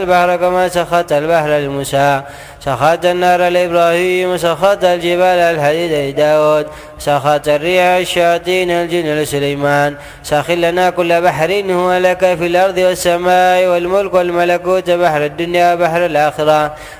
البحر كما سخط البحر لموسى، سخط النار لإبراهيم، وسخط الجبال الحديد لداود، سخط الريح الشياطين الجن لسليمان. ساخر لنا كل بحر هو لك في الأرض والسماء والملك والملكوت، بحر الدنيا وبحر الآخرة،